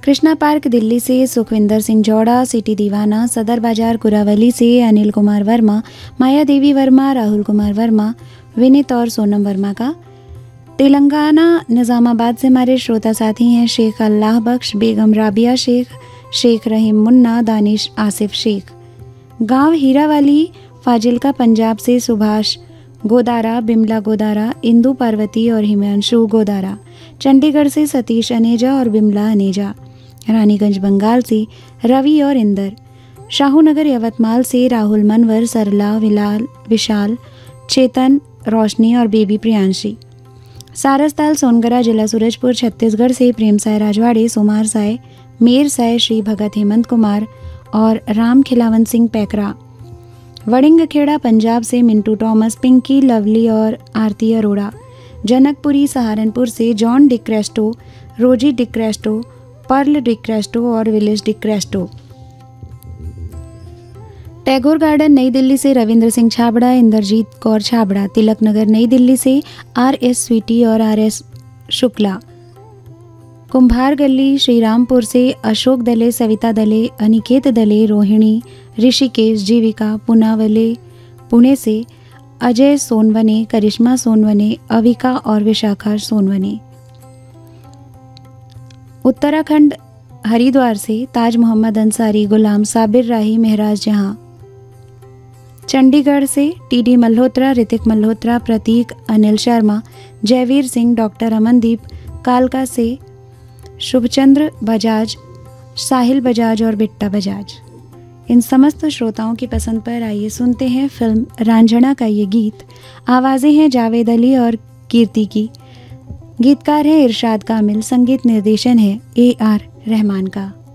Krishna park Delhi से Sukhvinder Singh जौड़ा, city दीवाना सदर बाजार कुरावली से अनिल कुमार वर्मा, माया देवी वर्मा, राहुल कुमार वर्मा, विनीत और सोनम वर्मा का। तेलंगाना निज़ामाबाद से हमारे श्रोता साथी हैं शेख अल्लाह बख्श, बेगम राबिया शेख, शेख रहीम मुन्ना, दानिश आसिफ शेख। गांव हीरावाली फाजिल्का पंजाब से सुभाष गोदारा, बिमला गोदारा, इंदु पार्वती और हिमांशु गोदारा। चंडीगढ़ से सतीश अनेजा और बिमला अनेजा। रानीगंज बंगाल से रवि और इंदर। शाहूनगर यवतमाल से राहुल मनवर, सरला विशाल, चेतन, रोशनी और बेबी प्रियांशी। सारसताल सोनगरा जिला सूरजपुर छत्तीसगढ़ से प्रेम साय राजवाड़े, सोमार साय, मेर साय, श्री भगत हेमंत कुमार और राम खिलावन सिंह पैकरा। वड़िंगखेड़ा पंजाब से मिंटू टॉमस, पिंकी, लवली और आरती अरोड़ा। जनकपुरी सहारनपुर से जॉन डिक्रेस्टो, रोजी डिक्रेस्टो, पर्ल डिक्रेस्टो और विलिस डिक्रेस्टो। टैगोर गार्डन नई दिल्ली से रविंद्र सिंह छाबड़ा, इंद्रजीत कौर छाबड़ा। तिलक नगर नई दिल्ली से आर.एस. स्वीटी और आर.एस. शुक्ला। कुंभार गली श्रीरामपुर से अशोक दले, सविता दले, अनिकेत दले, रोहिणी, ऋषिकेश, जीविका। पुनावले पुणे से अजय सोनवने, करिश्मा सोनवने, अविका और विशाखा सोनवने। उत्तराखंड हरिद्वार से ताज मोहम्मद अंसारी, गुलाम साबिर राही, महराज जहां। चंडीगढ़ से टीडी मल्होत्रा, ऋतिक मल्होत्रा, प्रतीक, अनिल शर्मा, जयवीर सिंह, डॉक्टर अमनदीप। कालका से शुभचंद्र बजाज, साहिल बजाज और बिट्टा बजाज। इन समस्त श्रोताओं की पसंद पर आइए सुनते हैं फिल्म रांझना का ये गीत। आवाज़ें हैं जावेद अली और कीर्ति की। गीतकार है इरशाद कामिल, संगीत निर्देशन है A.R. रहमान का।